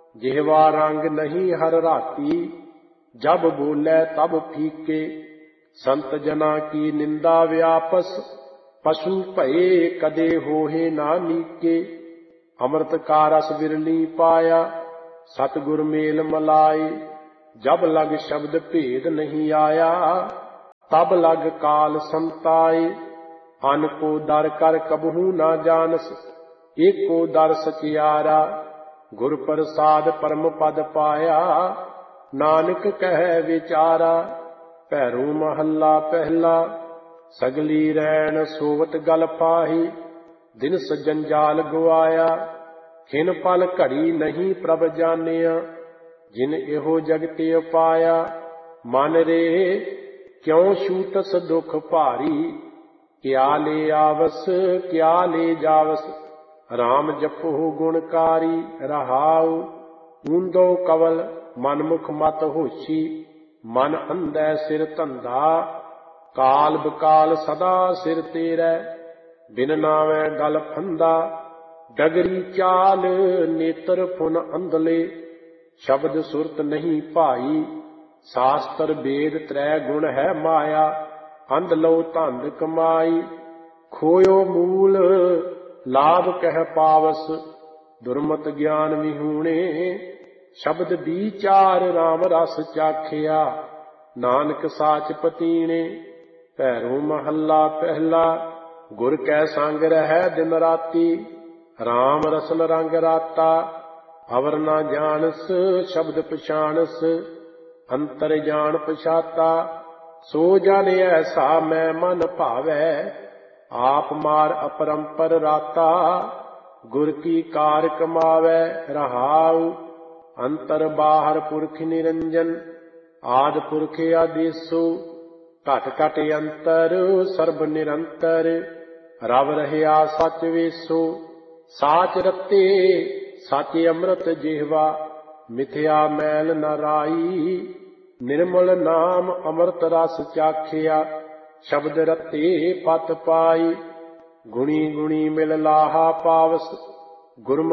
ਜਿਹਵਾ ਰੰਗ ਨਹੀਂ ਹਰ ਰਾਤੀ, ਜਬ ਬੋਲੇ ਤਬ ਫੀਕੇ। ਸੰਤ ਜਨਾ ਕੀ ਨਿੰਦਾ ਵਿਆਪਸ, ਪਸ਼ੂ ਭਏ ਕਦੇ ਹੋਏ ਨਾ ਨੀਕੇ। ਅੰਮ੍ਰਿਤ ਕਾ ਰਸ ਬਿਰਲੀ ਪਾਇਆ, ਸਤਿਗੁਰ ਮੇਲ ਮਲਾਏ। ਜਬ ਲਗ ਸ਼ਬਦ ਭੇਦ ਨਹੀਂ ਆਇਆ, ਤਬ ਲਗ ਕਾਲ ਸੰਤਾਏ। ਅਨ ਕੋ ਦਰ ਕਰ ਕਬਹੂ ਨਾ ਜਾਨਸ, ਏਕੋ ਦਰ ਸਚਿਆਰਾ। ਗੁਰ ਪ੍ਰਸਾਦ ਪਰਮ ਪਦ ਪਾਇਆ, ਨਾਨਕ ਕਹਿ ਵਿਚਾਰਾ। ਭੈਰੋ ਮਹੱਲਾ ਪਹਿਲਾ। ਸਗਲੀ ਰੈਣ ਸੋਵਤ ਗਲ ਪਾਹੀ, ਦਿਨਸ ਜੰਜਾਲ ਗਵਾਇਆ। ਖਿਨ ਪਲ ਘੜੀ ਨਹੀਂ ਪ੍ਰਭ ਜਾਣਿਆ, ਜਿਨ ਇਹੋ ਜਗਤਿ ਉਪਾਇਆ। ਮਨ ਰੇ ਕਿਉ ਛੂਟਸ ਦੁਖ ਭਾਰੀ, ਕਿਆ ਲੈ ਆਵਸ ਕਿਆ ਲੈ ਜਾਵਸ। ਰਾਮ ਜਪੋ ਗੁਣਕਾਰੀ ਰਹਾਉ, ਊਂਦੋ ਕਵਲ ਮਨਮੁਖ ਮਤ ਹੋਛੀ। ਮਨ ਅੰਧੈ ਸਿਰ ਧੰਦਾ, ਕਾਲ ਬਕਾਲ ਸਦਾ ਸਿਰ ਤੇਰੈ। ਬਿਨ ਨਾਵੈ ਗਲ ਫੰਦਾ, ਡਗਰੀ ਚਾਲ ਨੇਤਰ ਫੁਨ ਅੰਧਲੇ। ਸ਼ਬਦ ਸੁਰਤ ਨਹੀਂ ਭਾਈ, ਸ਼ਾਸਤਰ ਵੇਦ ਤ੍ਰੈ ਗੁਣ ਹੈ ਮਾਇਆ। ਅੰਧ ਲਉ ਧੰਦ ਕਮਾਈ, ਖੋਇਓ ਮੂਲ ਲਾਭ ਕਹਿ ਪਾਵਸ। ਦੁਰਮਤ ਗਿਆਨ ਵਿਹੂਣੇ, ਸ਼ਬਦ ਵਿਚਾਰ ਰਾਮ ਰਸ ਚਾਖਿਆ। ਨਾਨਕ ਸਾਚ ਪਤੀਣੇ। ਭੈਰੋ ਮਹੱਲਾ ਪਹਿਲਾ। ਗੁਰ ਕੈ ਸੰਗ ਰਹਿ ਦਿਨ ਰਾਤੀ, ਰਾਮ ਰਸਨ ਰੰਗ ਰਾਤਾ। ਅਵਰ ਨਾ ਜਾਣਸ ਸ਼ਬਦ ਪਛਾਣਸ, ਅੰਤਰ ਜਾਣ ਪਛਾਤਾ। ਸੋ ਜਨ ਐਸਾ ਮੈਂ ਮਨ ਭਾਵੈ, ਆਪ ਮਾਰ ਅਪਰੰਪਰ ਰਾਤਾ। ਗੁਰ ਕੀ ਕਾਰ ਕਮਾਵੈ ਰਹਾਉ, ਅੰਤਰ ਬਾਹਰ ਪੁਰਖ ਨਿਰੰਜਨ। ਆਦਿ ਪੁਰਖ ਆਦੇਸੋ, ਘਟ ਘਟ ਅੰਤਰ ਸਰਬ ਨਿਰੰਤਰ। ਰਵ ਰਹਿਆ ਸਚ ਵੇਸੋ, ਸਾਚ ਰਤੇ ਸਚ ਅੰਮ੍ਰਿਤ ਜਿਹਵਾ। ਮਿਥਿਆ ਮੈਲ ਨ ਰਾਈ, ਨਿਰਮਲ ਨਾਮ ਅੰਮ੍ਰਿਤ ਰਸ ਚਾਖਿਆ। ਸ਼ਬਦ ਰਤੇ ਪਤ ਪਾਈ, ਗੁਣੀ ਗੁਣੀ ਮਿਲ ਲਾਹਾ ਪਾਵਸ। ਗੁਰਮੁਖ